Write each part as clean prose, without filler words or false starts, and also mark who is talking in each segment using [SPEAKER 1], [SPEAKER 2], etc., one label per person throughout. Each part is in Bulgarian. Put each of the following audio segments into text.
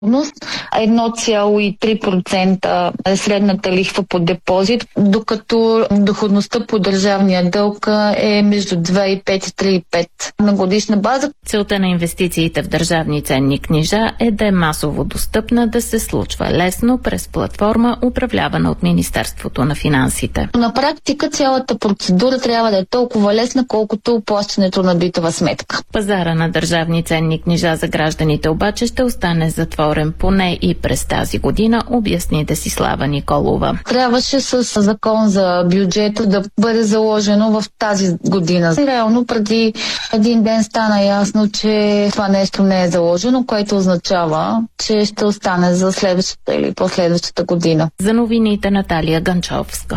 [SPEAKER 1] 1,3% е средната лихва по депозит, докато доходността по държавния дълг е между 2,5 и 3,5 на годишна база.
[SPEAKER 2] Целта на инвестициите в държавни ценни книжа е да е масово достъпна, да се случва лесно през платформа, управлявана от Министерството на финансите.
[SPEAKER 1] На практика цялата процедура трябва да е толкова лесна, колкото плащането на битова сметка.
[SPEAKER 2] Пазара на държавни ценни книжа за гражданите обаче ще остане затворен поне и през тази година, обясни Десислава Николова.
[SPEAKER 1] Трябваше с закон за бюджета да бъде заложено в тази година. Реално преди един ден стана ясно, че това нещо не е заложено, което означава, че ще остане за следващата или последващата година.
[SPEAKER 2] За новините Наталия Ганчовска.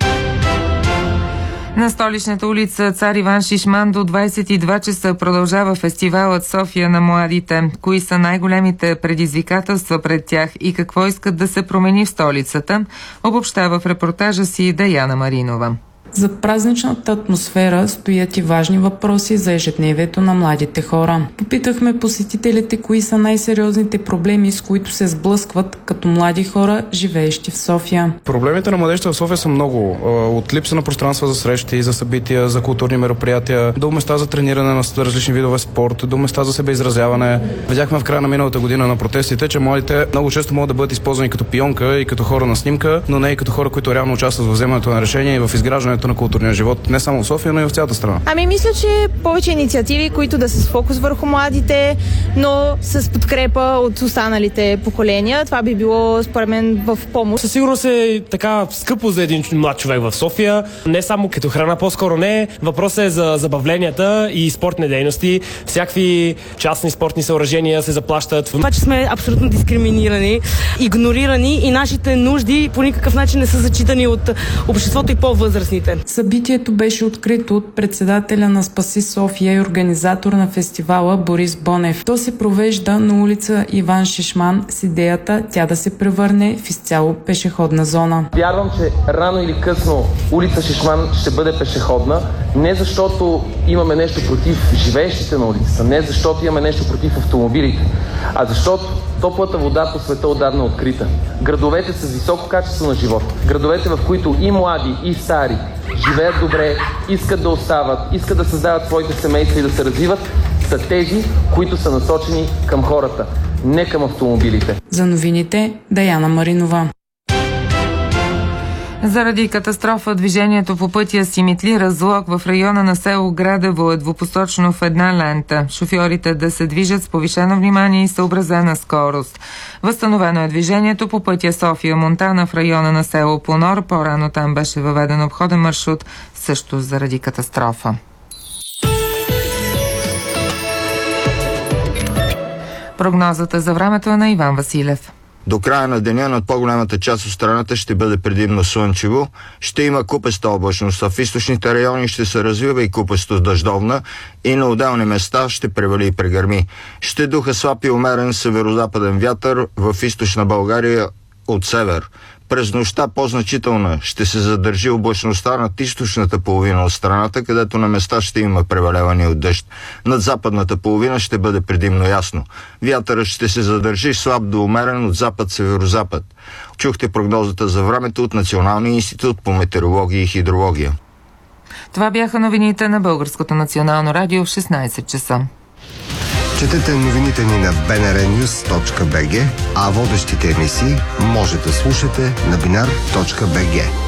[SPEAKER 3] На столичната улица Цар Иван Шишман до 22 часа продължава фестивалът София на младите. Кои са най-големите предизвикателства пред тях и какво искат да се промени в столицата, обобщава в репортажа си Даяна Маринова.
[SPEAKER 4] За празничната атмосфера стоят и важни въпроси за ежедневието на младите хора. Попитахме посетителите кои са най-сериозните проблеми, с които се сблъскват като млади хора, живеещи в София.
[SPEAKER 5] Проблемите на младежите в София са много. От липса на пространства за срещи, за събития, за културни мероприятия, до места за трениране на различни видове спорт, до места за себеизразяване. Видяхме в края на миналата година на протестите, че младите много често могат да бъдат използвани като пионка и като хора на снимка, но не и като хора, които реално участват в вземането на решения и в изграждането на културния живот, не само в София, но и в цялата страна.
[SPEAKER 6] Мисля, че повече инициативи, които да са с фокус върху младите, но с подкрепа от останалите поколения. Това би било, според мен, в помощ.
[SPEAKER 7] Със сигурност е така скъпо за един млад човек в София. Не само като храна, по-скоро не. Въпросът е за забавленията и спортни дейности. Всякакви частни спортни съоръжения се заплащат.
[SPEAKER 8] Това, че сме абсолютно дискриминирани, игнорирани и нашите нужди по никакъв начин не са зачитани от обществото и по-възрастните.
[SPEAKER 4] Събитието беше открито от председателя на Спаси София и организатор на фестивала Борис Бонев. То се провежда на улица Иван Шишман с идеята тя да се превърне в изцяло пешеходна зона.
[SPEAKER 9] Вярвам, че рано или късно улица Шишман ще бъде пешеходна, не защото имаме нещо против живеещите на улицата, не защото имаме нещо против автомобилите, а защото топлата вода по света отдавна е открита. Градовете с високо качество на живот, градовете, в които и млади, и стари живеят добре, искат да остават, искат да създават своите семейства и да се развиват, са тези, които са насочени към хората, не към автомобилите.
[SPEAKER 4] За новините Даяна Маринова.
[SPEAKER 3] Заради катастрофа движението по пътя Симитли-Разлог в района на село Градево е двупосочно в една лента. Шофьорите да се движат с повишено внимание и съобразена скорост. Възстановено е движението по пътя София-Монтана в района на село Понор. По-рано там беше въведен обходен маршрут, също заради катастрофа. Прогнозата за времето е на Иван Василев.
[SPEAKER 10] До края на деня над по-голямата част от страната ще бъде предимно слънчево. Ще има купеста облачност, а в източните райони ще се развива и купесто дъждовна и на отделни места ще превали и прегърми. Ще духа слаб и умерен северозападен вятър в източна България от север. През нощта по-значителна ще се задържи облачността над източната половина от страната, където на места ще има преваляване от дъжд. Над западната половина ще бъде предимно ясно. Вятърът ще се задържи слаб до умерен от запад-северозапад. Чухте прогнозата за времето от Националния институт по метеорология и хидрология.
[SPEAKER 3] Това бяха новините на Българското национално радио в 16 часа.
[SPEAKER 11] Четете новините ни на bnrnews.bg, а водещите емисии може да слушате на binar.bg.